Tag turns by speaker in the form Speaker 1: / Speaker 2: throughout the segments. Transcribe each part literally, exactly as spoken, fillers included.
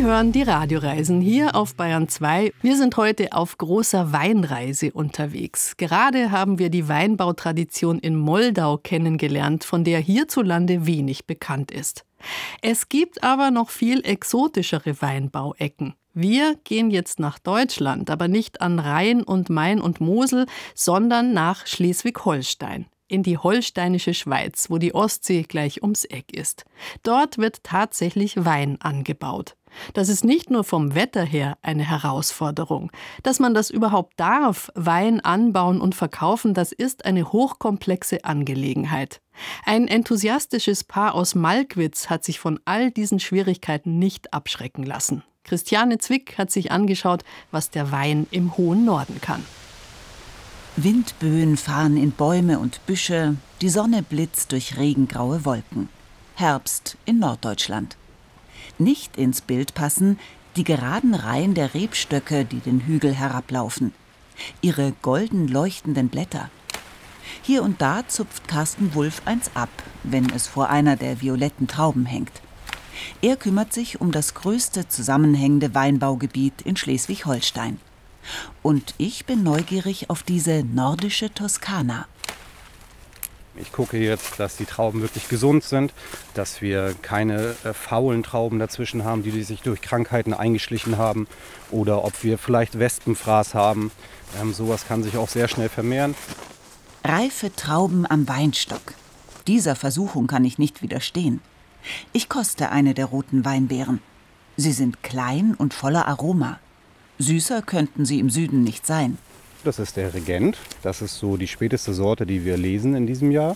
Speaker 1: Sie hören die Radioreisen hier auf Bayern zwei. Wir sind heute auf großer Weinreise unterwegs. Gerade haben wir die Weinbautradition in Moldau kennengelernt, von der hierzulande wenig bekannt ist. Es gibt aber noch viel exotischere Weinbauecken. Wir gehen jetzt nach Deutschland, aber nicht an Rhein und Main und Mosel, sondern nach Schleswig-Holstein. In die holsteinische Schweiz, wo die Ostsee gleich ums Eck ist. Dort wird tatsächlich Wein angebaut. Das ist nicht nur vom Wetter her eine Herausforderung. Dass man das überhaupt darf, Wein anbauen und verkaufen, das ist eine hochkomplexe Angelegenheit. Ein enthusiastisches Paar aus Malkwitz hat sich von all diesen Schwierigkeiten nicht abschrecken lassen. Christiane Zwick hat sich angeschaut, was der Wein im hohen Norden kann.
Speaker 2: Windböen fahren in Bäume und Büsche, die Sonne blitzt durch regengraue Wolken. Herbst in Norddeutschland. Nicht ins Bild passen die geraden Reihen der Rebstöcke, die den Hügel herablaufen. Ihre golden leuchtenden Blätter. Hier und da zupft Carsten Wulff eins ab, wenn es vor einer der violetten Trauben hängt. Er kümmert sich um das größte zusammenhängende Weinbaugebiet in Schleswig-Holstein. Und ich bin neugierig auf diese nordische Toskana.
Speaker 3: Ich gucke jetzt, dass die Trauben wirklich gesund sind, dass wir keine äh, faulen Trauben dazwischen haben, die sich durch Krankheiten eingeschlichen haben, oder ob wir vielleicht Wespenfraß haben. Ähm, sowas kann sich auch sehr schnell vermehren.
Speaker 2: Reife Trauben am Weinstock. Dieser Versuchung kann ich nicht widerstehen. Ich koste eine der roten Weinbeeren. Sie sind klein und voller Aroma. Süßer könnten sie im Süden nicht sein.
Speaker 3: Das ist der Regent. Das ist so die späteste Sorte, die wir lesen in diesem Jahr.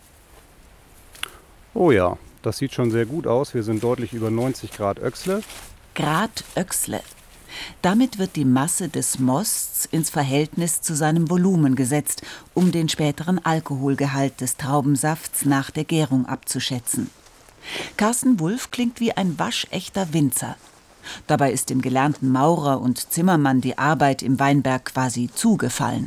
Speaker 3: Oh ja, das sieht schon sehr gut aus. Wir sind deutlich über neunzig Grad Öchsle.
Speaker 2: Grad Öchsle. Damit wird die Masse des Mosts ins Verhältnis zu seinem Volumen gesetzt, um den späteren Alkoholgehalt des Traubensafts nach der Gärung abzuschätzen. Carsten Wulff klingt wie ein waschechter Winzer. Dabei ist dem gelernten Maurer und Zimmermann die Arbeit im Weinberg quasi zugefallen.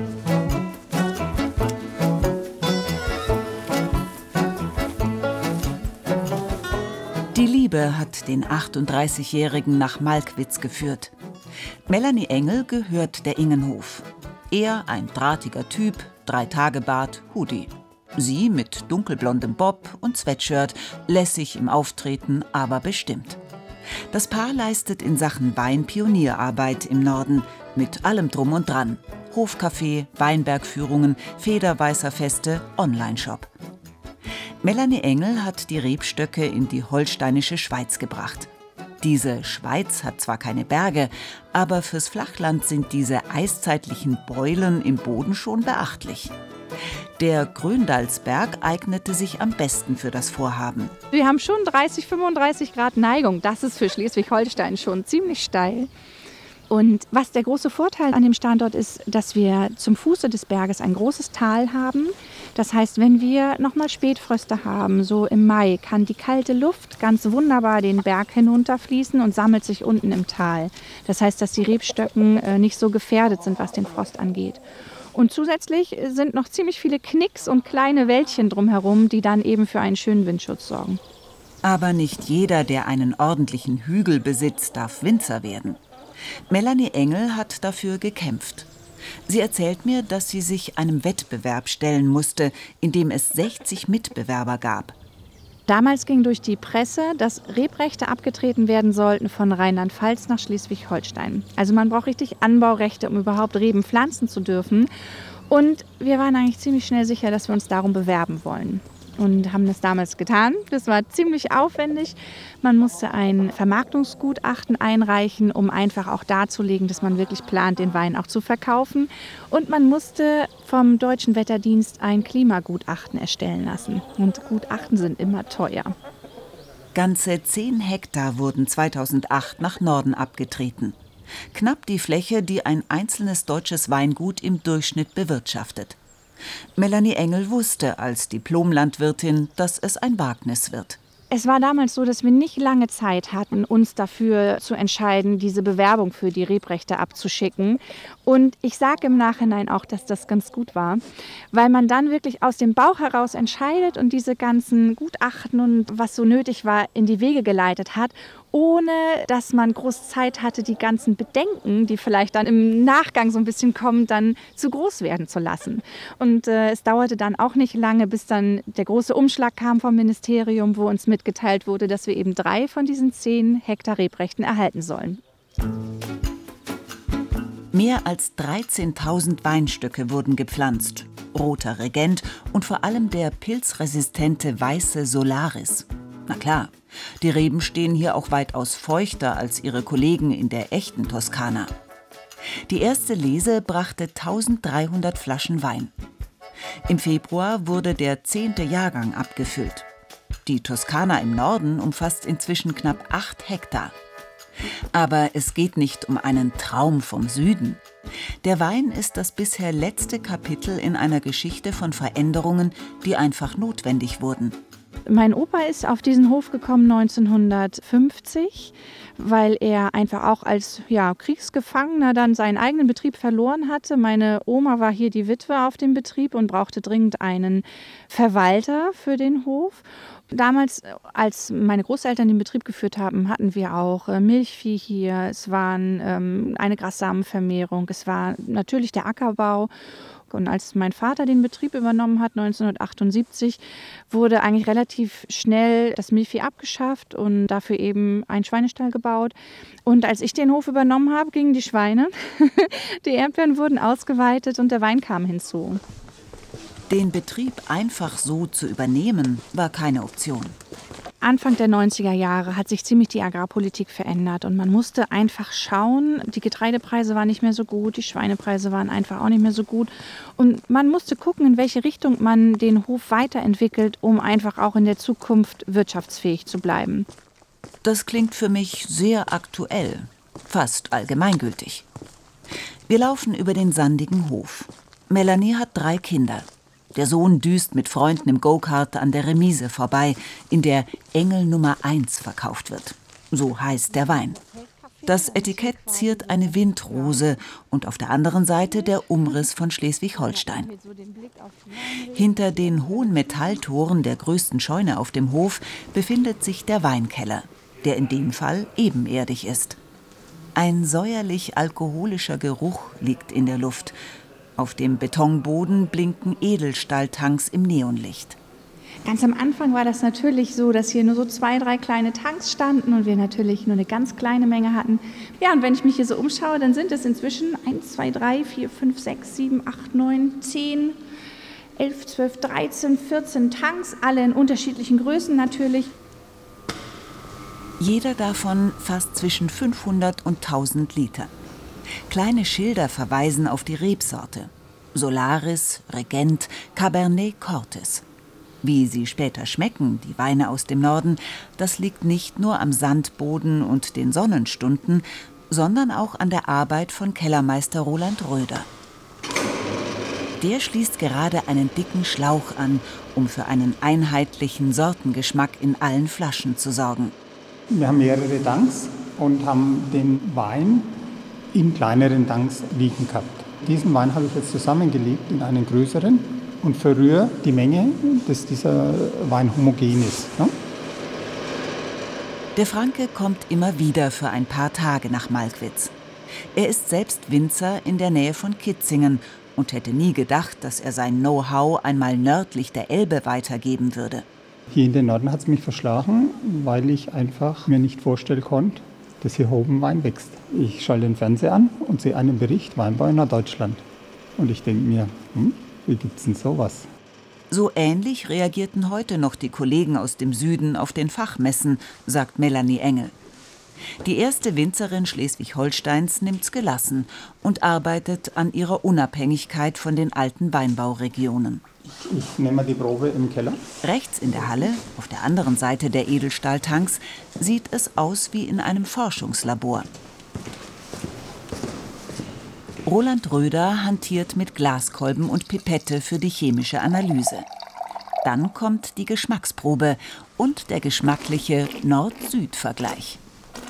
Speaker 2: Die Liebe hat den achtunddreißigjährigen nach Malkwitz geführt. Melanie Engel gehört der Ingenhof. Er ein drahtiger Typ, Drei-Tage-Bart, Hoodie. Sie mit dunkelblondem Bob und Sweatshirt, lässig im Auftreten, aber bestimmt. Das Paar leistet in Sachen Wein Pionierarbeit im Norden, mit allem Drum und Dran. Hofcafé, Weinbergführungen, Federweißerfeste, Online-Shop. Melanie Engel hat die Rebstöcke in die holsteinische Schweiz gebracht. Diese Schweiz hat zwar keine Berge, aber fürs Flachland sind diese eiszeitlichen Beulen im Boden schon beachtlich. Der Gröndalsberg eignete sich am besten für das Vorhaben.
Speaker 4: Wir haben schon dreißig, fünfunddreißig Grad Neigung. Das ist für Schleswig-Holstein schon ziemlich steil. Und was der große Vorteil an dem Standort ist, dass wir zum Fuße des Berges ein großes Tal haben. Das heißt, wenn wir nochmal Spätfröste haben, so im Mai, kann die kalte Luft ganz wunderbar den Berg hinunterfließen und sammelt sich unten im Tal. Das heißt, dass die Rebstöcken nicht so gefährdet sind, was den Frost angeht. Und zusätzlich sind noch ziemlich viele Knicks und kleine Wäldchen drumherum, die dann eben für einen schönen Windschutz sorgen.
Speaker 2: Aber nicht jeder, der einen ordentlichen Hügel besitzt, darf Winzer werden. Melanie Engel hat dafür gekämpft. Sie erzählt mir, dass sie sich einem Wettbewerb stellen musste, in dem es sechzig Mitbewerber gab.
Speaker 4: Damals ging durch die Presse, dass Rebrechte abgetreten werden sollten von Rheinland-Pfalz nach Schleswig-Holstein. Also man braucht richtig Anbaurechte, um überhaupt Reben pflanzen zu dürfen. Und wir waren eigentlich ziemlich schnell sicher, dass wir uns darum bewerben wollen. Und haben das damals getan. Das war ziemlich aufwendig. Man musste ein Vermarktungsgutachten einreichen, um einfach auch darzulegen, dass man wirklich plant, den Wein auch zu verkaufen. Und man musste vom Deutschen Wetterdienst ein Klimagutachten erstellen lassen. Und Gutachten sind immer teuer.
Speaker 2: Ganze zehn Hektar wurden zweitausendacht nach Norden abgetreten. Knapp die Fläche, die ein einzelnes deutsches Weingut im Durchschnitt bewirtschaftet. Melanie Engel wusste als Diplomlandwirtin, dass es ein Wagnis wird.
Speaker 4: Es war damals so, dass wir nicht lange Zeit hatten, uns dafür zu entscheiden, diese Bewerbung für die Rebrechte abzuschicken. Und ich sage im Nachhinein auch, dass das ganz gut war, weil man dann wirklich aus dem Bauch heraus entscheidet und diese ganzen Gutachten und was so nötig war, in die Wege geleitet hat. ohne dass man groß Zeit hatte, die ganzen Bedenken, die vielleicht dann im Nachgang so ein bisschen kommen, dann zu groß werden zu lassen. Und äh, es dauerte dann auch nicht lange, bis dann der große Umschlag kam vom Ministerium, wo uns mitgeteilt wurde, dass wir eben drei von diesen zehn Hektar Rebrechten erhalten sollen.
Speaker 2: Mehr als dreizehntausend Weinstücke wurden gepflanzt. Roter Regent und vor allem der pilzresistente weiße Solaris. Na klar, die Reben stehen hier auch weitaus feuchter als ihre Kollegen in der echten Toskana. Die erste Lese brachte eintausenddreihundert Flaschen Wein. Im Februar wurde der zehnte Jahrgang abgefüllt. Die Toskana im Norden umfasst inzwischen knapp acht Hektar. Aber es geht nicht um einen Traum vom Süden. Der Wein ist das bisher letzte Kapitel in einer Geschichte von Veränderungen, die einfach notwendig wurden.
Speaker 4: Mein Opa ist auf diesen Hof gekommen neunzehnhundertfünfzig, weil er einfach auch als ja, Kriegsgefangener dann seinen eigenen Betrieb verloren hatte. Meine Oma war hier die Witwe auf dem Betrieb und brauchte dringend einen Verwalter für den Hof. Damals, als meine Großeltern den Betrieb geführt haben, hatten wir auch äh, Milchvieh hier, es war ähm, eine Grassamenvermehrung, es war natürlich der Ackerbau. Und als mein Vater den Betrieb übernommen hat, neunzehnhundertachtundsiebzig, wurde eigentlich relativ schnell das Milchvieh abgeschafft und dafür eben ein Schweinestall gebaut. Und als ich den Hof übernommen habe, gingen die Schweine, die Erdbeeren wurden ausgeweitet und der Wein kam hinzu.
Speaker 2: Den Betrieb einfach so zu übernehmen, war keine Option.
Speaker 4: Anfang der neunziger Jahre hat sich ziemlich die Agrarpolitik verändert und man musste einfach schauen, die Getreidepreise waren nicht mehr so gut, die Schweinepreise waren einfach auch nicht mehr so gut und man musste gucken, in welche Richtung man den Hof weiterentwickelt, um einfach auch in der Zukunft wirtschaftsfähig zu bleiben.
Speaker 2: Das klingt für mich sehr aktuell, fast allgemeingültig. Wir laufen über den sandigen Hof. Melanie hat drei Kinder. Der Sohn düst mit Freunden im Go-Kart an der Remise vorbei, in der Engel Nummer eins verkauft wird. So heißt der Wein. Das Etikett ziert eine Windrose und auf der anderen Seite der Umriss von Schleswig-Holstein. Hinter den hohen Metalltoren der größten Scheune auf dem Hof befindet sich der Weinkeller, der in dem Fall ebenerdig ist. Ein säuerlich-alkoholischer Geruch liegt in der Luft. Auf dem Betonboden blinken Edelstahltanks im Neonlicht.
Speaker 4: Ganz am Anfang war das natürlich so, dass hier nur so zwei, drei kleine Tanks standen und wir natürlich nur eine ganz kleine Menge hatten. Ja, und wenn ich mich hier so umschaue, dann sind es inzwischen eins, zwei, drei, vier, fünf, sechs, sieben, acht, neun, zehn, elf, zwölf, dreizehn, vierzehn Tanks, alle in unterschiedlichen Größen natürlich.
Speaker 2: Jeder davon fasst zwischen fünfhundert und tausend Liter. Kleine Schilder verweisen auf die Rebsorte. Solaris, Regent, Cabernet Cortes. Wie sie später schmecken, die Weine aus dem Norden, das liegt nicht nur am Sandboden und den Sonnenstunden, sondern auch an der Arbeit von Kellermeister Roland Röder. Der schließt gerade einen dicken Schlauch an, um für einen einheitlichen Sortengeschmack in allen Flaschen zu sorgen.
Speaker 5: Wir haben mehrere Tanks und haben den Wein in kleineren Tanks liegen gehabt. Diesen Wein habe ich jetzt zusammengelegt in einen größeren und verrühre die Menge, dass dieser Wein homogen ist. Ja?
Speaker 2: Der Franke kommt immer wieder für ein paar Tage nach Malkwitz. Er ist selbst Winzer in der Nähe von Kitzingen und hätte nie gedacht, dass er sein Know-how einmal nördlich der Elbe weitergeben würde.
Speaker 5: Hier in den Norden hat es mich verschlagen, weil ich einfach mir nicht vorstellen konnte, dass hier oben Wein wächst. Ich schalte den Fernseher an und sehe einen Bericht, Weinbau in Norddeutschland. Und ich denke mir, hm, wie gibt's denn sowas?
Speaker 2: So ähnlich reagierten heute noch die Kollegen aus dem Süden auf den Fachmessen, sagt Melanie Engel. Die erste Winzerin Schleswig-Holsteins nimmt's gelassen und arbeitet an ihrer Unabhängigkeit von den alten Weinbauregionen.
Speaker 5: Ich nehme mal die Probe im Keller.
Speaker 2: Rechts in der Halle, auf der anderen Seite der Edelstahltanks, sieht es aus wie in einem Forschungslabor. Roland Röder hantiert mit Glaskolben und Pipette für die chemische Analyse. Dann kommt die Geschmacksprobe und der geschmackliche Nord-Süd-Vergleich.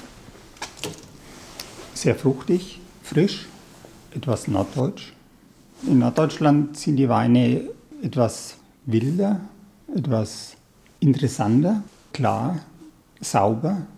Speaker 5: Sehr fruchtig, frisch, etwas norddeutsch. In Norddeutschland sind die Weine etwas wilder, etwas interessanter, klar, sauber.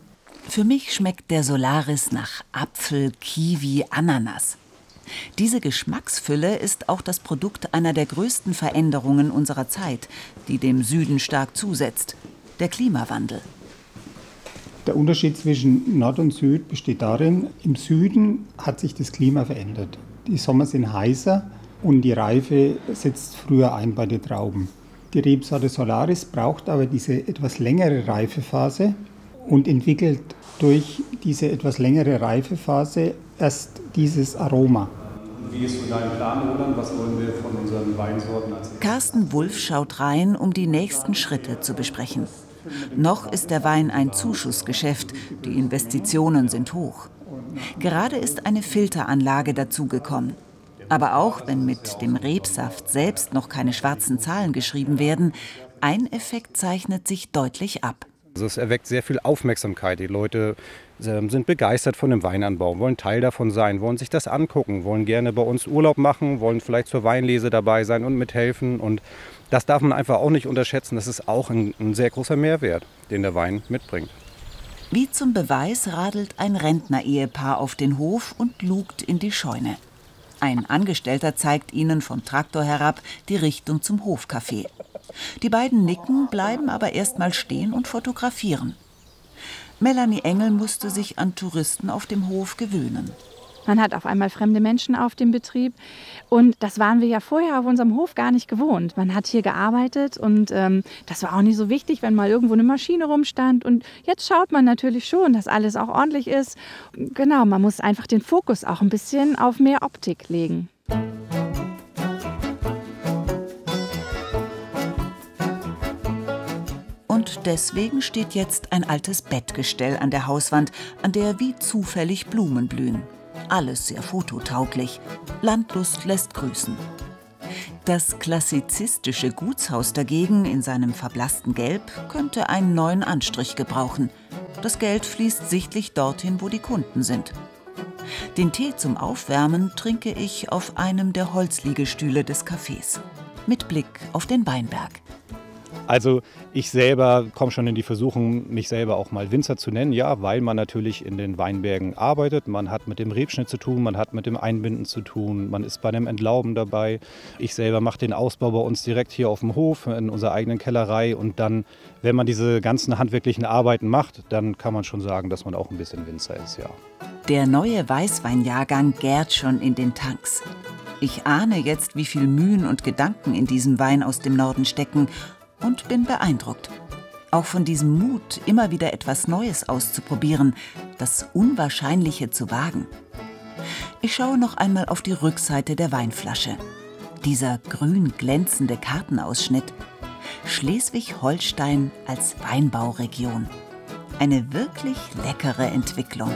Speaker 2: Für mich schmeckt der Solaris nach Apfel, Kiwi, Ananas. Diese Geschmacksfülle ist auch das Produkt einer der größten Veränderungen unserer Zeit, die dem Süden stark zusetzt: der Klimawandel.
Speaker 5: Der Unterschied zwischen Nord und Süd besteht darin, im Süden hat sich das Klima verändert. Die Sommer sind heißer und die Reife setzt früher ein bei den Trauben. Die Rebsorte Solaris braucht aber diese etwas längere Reifephase und entwickelt durch diese etwas längere Reifephase erst dieses Aroma.
Speaker 3: Wie ist so dein Plan, Roland? Was wollen wir von unseren Weinsorten erzählen?
Speaker 2: Carsten Wulff schaut rein, um die nächsten Schritte zu besprechen. Noch ist der Wein ein Zuschussgeschäft, die Investitionen sind hoch. Gerade ist eine Filteranlage dazugekommen. Aber auch wenn mit dem Rebsaft selbst noch keine schwarzen Zahlen geschrieben werden, ein Effekt zeichnet sich deutlich ab.
Speaker 3: Also es erweckt sehr viel Aufmerksamkeit. Die Leute sind begeistert von dem Weinanbau, wollen Teil davon sein, wollen sich das angucken, wollen gerne bei uns Urlaub machen, wollen vielleicht zur Weinlese dabei sein und mithelfen. Und das darf man einfach auch nicht unterschätzen. Das ist auch ein, ein sehr großer Mehrwert, den der Wein mitbringt.
Speaker 2: Wie zum Beweis radelt ein Rentner-Ehepaar auf den Hof und lugt in die Scheune. Ein Angestellter zeigt ihnen vom Traktor herab die Richtung zum Hofcafé. Die beiden nicken, bleiben aber erst mal stehen und fotografieren. Melanie Engel musste sich an Touristen auf dem Hof gewöhnen.
Speaker 4: Man hat auf einmal fremde Menschen auf dem Betrieb und das waren wir ja vorher auf unserem Hof gar nicht gewohnt. Man hat hier gearbeitet und ähm, das war auch nicht so wichtig, wenn mal irgendwo eine Maschine rumstand. Und jetzt schaut man natürlich schon, dass alles auch ordentlich ist. Genau, man muss einfach den Fokus auch ein bisschen auf mehr Optik legen.
Speaker 2: Und deswegen steht jetzt ein altes Bettgestell an der Hauswand, an der wie zufällig Blumen blühen. Alles sehr fototauglich. Landlust lässt grüßen. Das klassizistische Gutshaus dagegen in seinem verblassten Gelb könnte einen neuen Anstrich gebrauchen. Das Geld fließt sichtlich dorthin, wo die Kunden sind. Den Tee zum Aufwärmen trinke ich auf einem der Holzliegestühle des Cafés. Mit Blick auf den Weinberg.
Speaker 3: Also ich selber komme schon in die Versuchung, mich selber auch mal Winzer zu nennen, ja, weil man natürlich in den Weinbergen arbeitet. Man hat mit dem Rebschnitt zu tun, man hat mit dem Einbinden zu tun, man ist bei dem Entlauben dabei. Ich selber mache den Ausbau bei uns direkt hier auf dem Hof, in unserer eigenen Kellerei. Und dann, wenn man diese ganzen handwerklichen Arbeiten macht, dann kann man schon sagen, dass man auch ein bisschen Winzer ist, ja.
Speaker 2: Der neue Weißweinjahrgang gärt schon in den Tanks. Ich ahne jetzt, wie viel Mühen und Gedanken in diesem Wein aus dem Norden stecken. Und bin beeindruckt. Auch von diesem Mut, immer wieder etwas Neues auszuprobieren, das Unwahrscheinliche zu wagen. Ich schaue noch einmal auf die Rückseite der Weinflasche. Dieser grün glänzende Kartenausschnitt. Schleswig-Holstein als Weinbauregion. Eine wirklich leckere Entwicklung.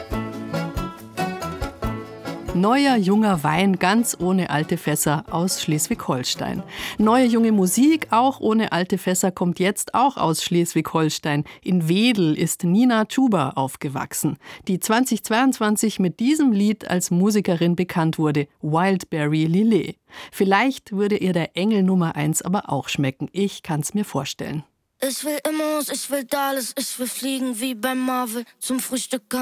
Speaker 1: Neuer, junger Wein, ganz ohne alte Fässer aus Schleswig-Holstein. Neue, junge Musik, auch ohne alte Fässer, kommt jetzt auch aus Schleswig-Holstein. In Wedel ist Nina Chuba aufgewachsen, die zweitausendzweiundzwanzig mit diesem Lied als Musikerin bekannt wurde, Wildberry Lillet. Vielleicht würde ihr der Engel Nummer eins aber auch schmecken. Ich kann's mir vorstellen.
Speaker 6: Ich will Immos, ich will Dallas, ich will fliegen wie bei Marvel zum Frühstück.